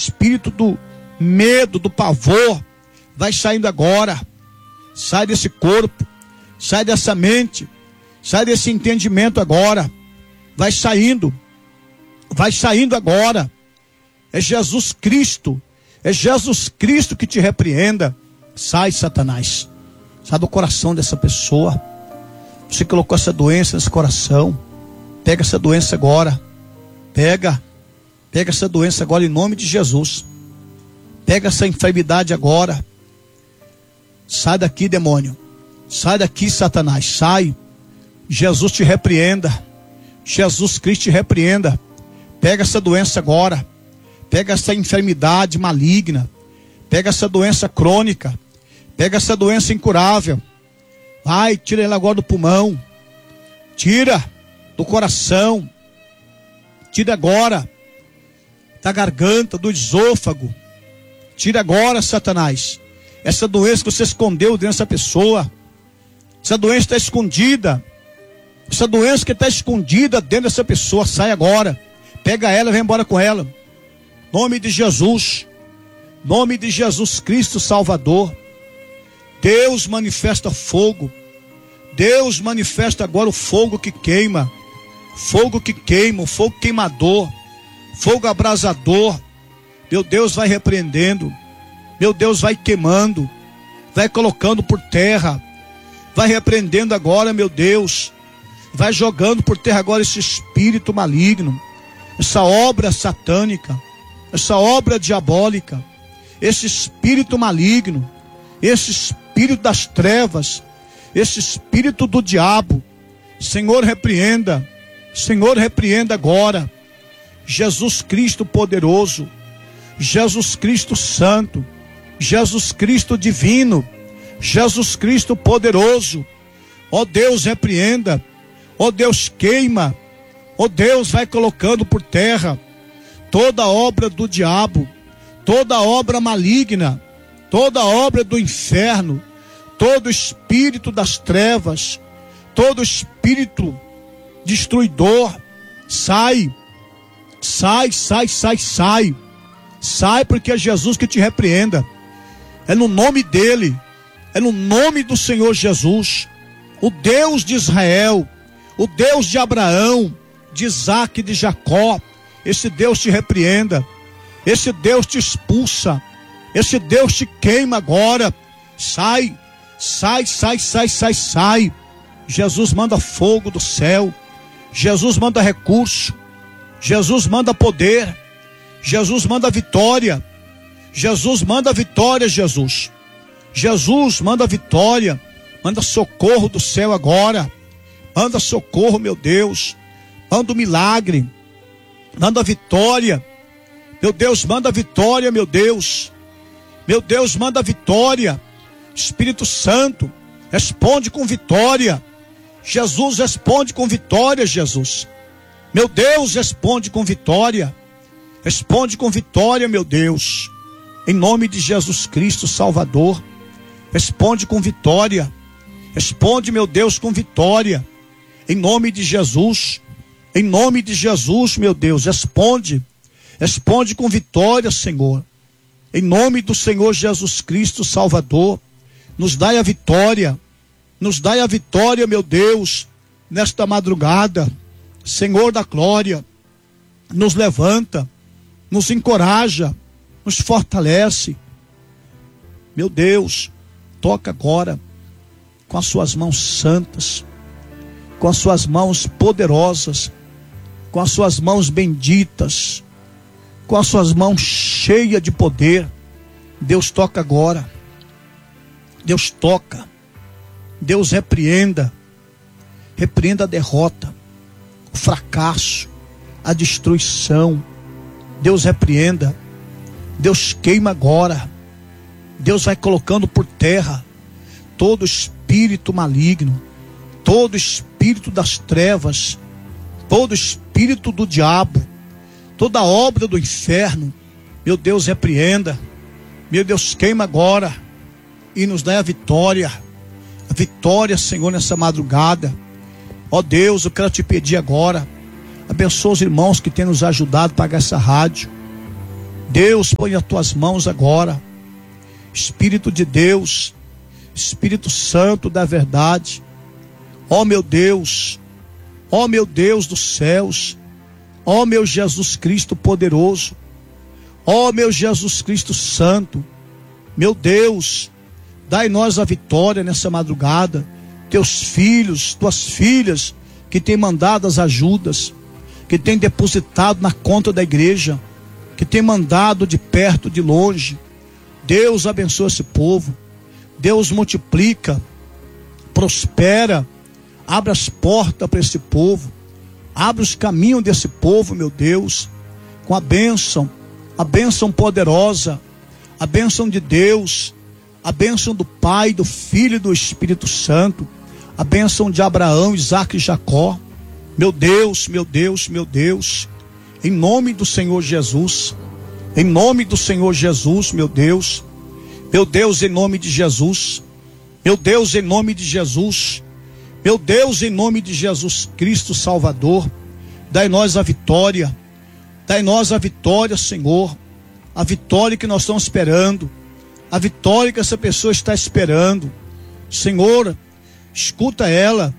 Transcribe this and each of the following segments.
espírito do medo, do pavor, vai saindo agora. Sai desse corpo, sai dessa mente, sai desse entendimento agora. Vai saindo agora. É Jesus Cristo que te repreenda. Sai, Satanás, sai do coração dessa pessoa. Você colocou essa doença nesse coração. Pega essa doença agora. Pega essa doença agora em nome de Jesus. Pega essa enfermidade agora. Sai daqui, demônio. Sai daqui, Satanás. Sai. Jesus te repreenda. Jesus Cristo te repreenda. Pega essa doença agora. Pega essa enfermidade maligna. Pega essa doença crônica. Pega essa doença incurável. Vai, tira ela agora do pulmão. Tira do coração. Tira agora da garganta, do esôfago. Tira agora, Satanás, essa doença que você escondeu dentro dessa pessoa. Essa doença está escondida. Essa doença que está escondida dentro dessa pessoa, sai agora. Pega ela, vem embora com ela. Nome de Jesus. Nome de Jesus Cristo Salvador. Deus manifesta fogo. Deus manifesta agora o fogo que queima. Fogo que queima, o fogo queimador. Fogo abrasador. Meu Deus vai repreendendo. Meu Deus vai queimando. Vai colocando por terra. Vai repreendendo agora, meu Deus. Vai jogando por terra agora esse espírito maligno. Essa obra satânica. Essa obra diabólica. Esse espírito maligno. Esse espírito das trevas. Esse espírito do diabo. Senhor, repreenda. Senhor, repreenda agora. Jesus Cristo poderoso. Jesus Cristo santo. Jesus Cristo divino. Jesus Cristo poderoso. Ó Deus, repreenda. Ó Deus, queima. Ó Deus, vai colocando por terra toda obra do diabo, toda obra maligna, toda obra do inferno, todo espírito das trevas, todo espírito destruidor. Sai, sai, sai, sai, sai. Sai, porque é Jesus que te repreenda. É no nome dele, é no nome do Senhor Jesus, o Deus de Israel, o Deus de Abraão, de Isaac e de Jacó. Esse Deus te repreenda. Esse Deus te expulsa. Esse Deus te queima agora. Sai, sai, sai, sai, sai, sai. Jesus manda fogo do céu. Jesus manda recurso. Jesus manda poder. Jesus manda vitória. Jesus manda vitória, Jesus. Jesus manda vitória. Manda socorro do céu agora. Manda socorro, meu Deus. Manda um milagre. Manda vitória. Meu Deus, manda vitória, meu Deus. Meu Deus, manda vitória. Espírito Santo, responde com vitória. Jesus, responde com vitória, Jesus. Meu Deus, responde com vitória. Responde com vitória, meu Deus. Em nome de Jesus Cristo Salvador. Responde com vitória. Responde, meu Deus, com vitória. Em nome de Jesus. Em nome de Jesus, meu Deus, responde. Responde com vitória, Senhor. Em nome do Senhor Jesus Cristo Salvador. Nos dai a vitória. Nos dai a vitória, meu Deus, nesta madrugada. Senhor da glória, nos levanta, nos encoraja, nos fortalece. Meu Deus, toca agora com as suas mãos santas, com as suas mãos poderosas, com as suas mãos benditas, com as suas mãos cheias de poder. Deus toca agora. Deus toca. Deus repreenda. Repreenda a derrota, o fracasso, a destruição. Deus repreenda. Deus queima agora. Deus vai colocando por terra todo espírito maligno, todo espírito das trevas, todo espírito do diabo, toda obra do inferno. Meu Deus, repreenda. Meu Deus, queima agora e nos dá a vitória. A vitória, Senhor, nessa madrugada. Ó Deus, eu quero te pedir agora, abençoa os irmãos que têm nos ajudado a pagar essa rádio. Deus, põe as tuas mãos agora. Espírito de Deus, Espírito Santo da verdade, ó meu Deus dos céus, ó meu Jesus Cristo poderoso, ó meu Jesus Cristo santo, meu Deus, dai-nós a vitória nessa madrugada. Teus filhos, tuas filhas, que têm mandado as ajudas, que têm depositado na conta da igreja, que têm mandado de perto, de longe. Deus abençoa esse povo, Deus multiplica, prospera, abre as portas para esse povo, abre os caminhos desse povo, meu Deus, com a bênção poderosa, a bênção de Deus, a bênção do Pai, do Filho e do Espírito Santo, a bênção de Abraão, Isaque e Jacó. Meu Deus, meu Deus, meu Deus, em nome do Senhor Jesus, em nome do Senhor Jesus, meu Deus, em nome de Jesus, meu Deus, em nome de Jesus, meu Deus, em nome de Jesus Cristo Salvador, dai-nós a vitória, Senhor, a vitória que nós estamos esperando, a vitória que essa pessoa está esperando. Senhor, escuta ela,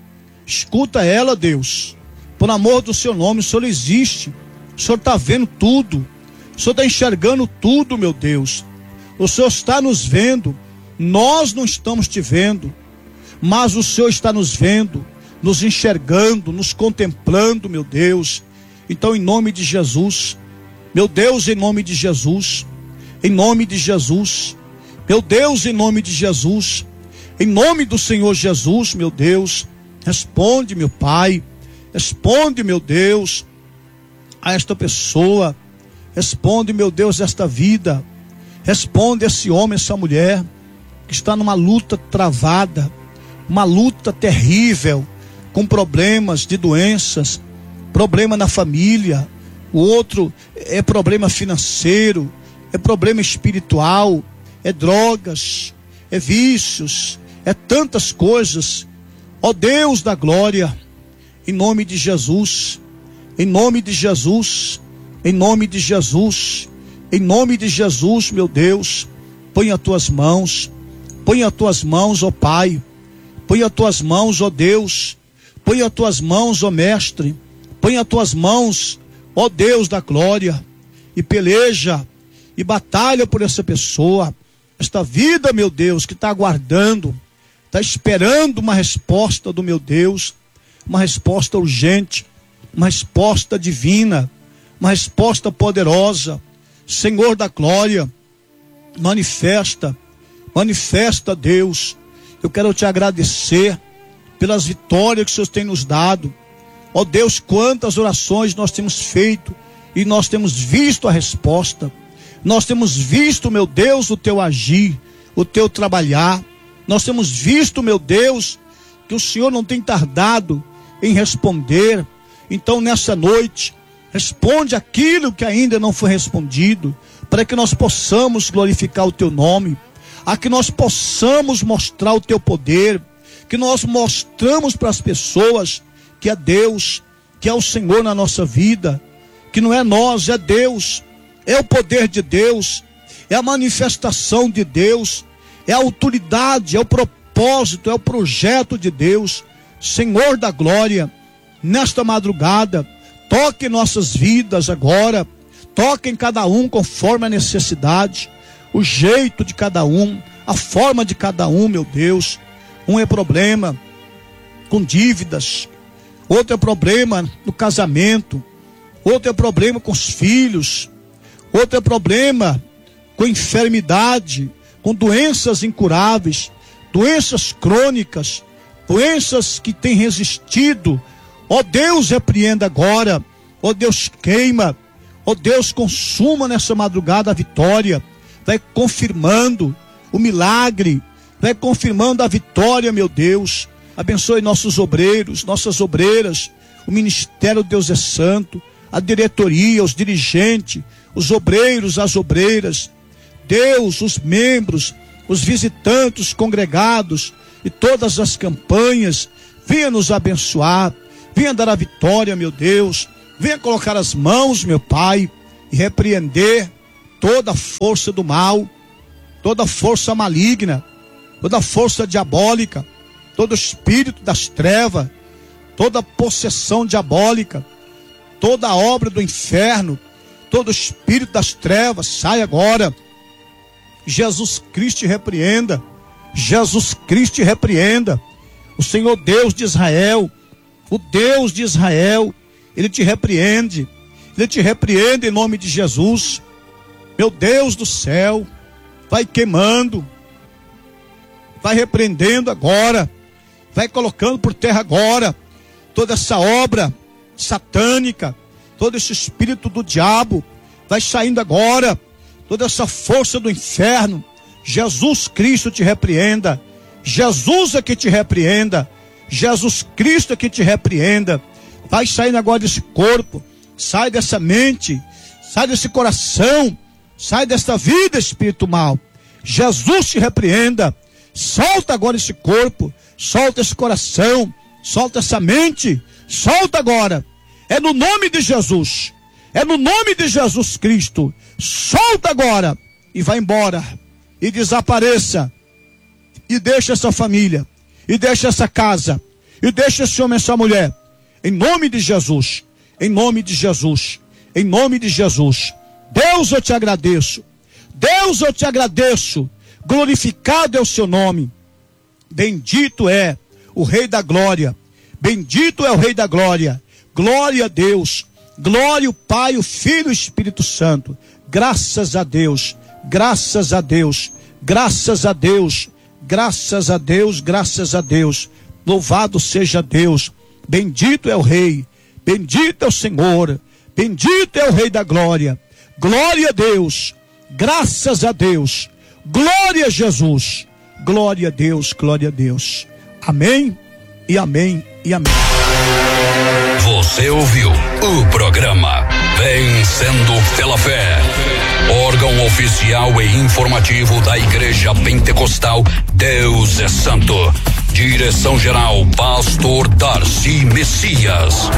Deus, por amor do seu nome. O Senhor existe, o Senhor está vendo tudo, o Senhor está enxergando tudo, meu Deus. O Senhor está nos vendo, nós não estamos te vendo, mas o Senhor está nos vendo, nos enxergando, nos contemplando, meu Deus. Então, em nome de Jesus, meu Deus, em nome de Jesus, em nome de Jesus, meu Deus, em nome de Jesus, em nome do Senhor Jesus, meu Deus, responde, meu Pai, responde, meu Deus, a esta pessoa, responde, meu Deus, esta vida, responde esse homem, essa mulher, que está numa luta travada, uma luta terrível, com problemas de doenças, problema na família, o outro é problema financeiro, é problema espiritual, é drogas, é vícios, é tantas coisas. Ó Deus da glória, em nome de Jesus, em nome de Jesus, em nome de Jesus, em nome de Jesus, meu Deus, põe as tuas mãos, ó Pai, põe as tuas mãos, ó Deus, põe as tuas mãos, ó Mestre, põe as tuas mãos, ó Deus da glória, e peleja, e batalha por essa pessoa, esta vida, meu Deus, que está aguardando, está esperando uma resposta do meu Deus, uma resposta urgente, uma resposta divina, uma resposta poderosa. Senhor da glória, manifesta, Deus. Eu quero te agradecer pelas vitórias que o Senhor tem nos dado. Ó Deus, quantas orações nós temos feito e nós temos visto a resposta. Nós temos visto, meu Deus, o teu agir, o teu trabalhar. Nós temos visto, meu Deus, que o Senhor não tem tardado em responder. Então, nessa noite, responde aquilo que ainda não foi respondido, para que nós possamos glorificar o teu nome, a que nós possamos mostrar o teu poder, que nós mostramos para as pessoas que é Deus, que é o Senhor na nossa vida, que não é nós, é Deus, é o poder de Deus, é a manifestação de Deus, é a autoridade, é o propósito, é o projeto de Deus. Senhor da glória, nesta madrugada, toque em nossas vidas agora, toque em cada um conforme a necessidade, o jeito de cada um, a forma de cada um, meu Deus. Um é problema com dívidas, outro é problema no casamento, outro é problema com os filhos, outro é problema com enfermidade, com doenças incuráveis, doenças crônicas, doenças que têm resistido. Ó Deus, repreenda agora, ó Deus, queima, ó Deus, consuma nessa madrugada a vitória, vai confirmando o milagre, vai confirmando a vitória, meu Deus. Abençoe nossos obreiros, nossas obreiras, o ministério Deus é Santo, a diretoria, os dirigentes, os obreiros, as obreiras, Deus, os membros, os visitantes, os congregados e todas as campanhas. Venha nos abençoar, venha dar a vitória, meu Deus, venha colocar as mãos, meu Pai, e repreender toda força do mal, toda força maligna, toda força diabólica, todo espírito das trevas, toda possessão diabólica, toda obra do inferno, todo espírito das trevas, sai agora. Jesus Cristo te repreenda. Jesus Cristo te repreenda. O Senhor Deus de Israel, o Deus de Israel, Ele te repreende. Ele te repreende em nome de Jesus. Meu Deus do céu, vai queimando, vai repreendendo agora, vai colocando por terra agora toda essa obra satânica, todo esse espírito do diabo, vai saindo agora, toda essa força do inferno. Jesus Cristo te repreenda. Jesus é que te repreenda. Jesus Cristo é que te repreenda. Vai saindo agora desse corpo, sai dessa mente, sai desse coração, sai desta vida espiritual. Jesus te repreenda. Solta agora esse corpo, solta esse coração, solta essa mente, solta agora. É no nome de Jesus, é no nome de Jesus Cristo. Solta agora e vai embora e desapareça e deixa essa família e deixa essa casa e deixa esse homem e essa mulher, em nome de Jesus, em nome de Jesus, em nome de Jesus. Deus, eu te agradeço. Deus, eu te agradeço. Glorificado é o seu nome. Bendito é o Rei da Glória. Bendito é o Rei da Glória. Glória a Deus. Glória ao Pai, o Filho e o Espírito Santo. Graças a Deus. Graças a Deus. Graças a Deus. Graças a Deus. Graças a Deus. Louvado seja Deus. Bendito é o Rei. Bendito é o Senhor. Bendito é o Rei da Glória. Glória a Deus. Graças a Deus. Glória a Jesus. Glória a Deus. Glória a Deus. Amém e amém e amém. Você ouviu o programa Vencendo pela Fé, órgão oficial e informativo da Igreja Pentecostal Deus é Santo. Direção-geral, Pastor Darcy Messias.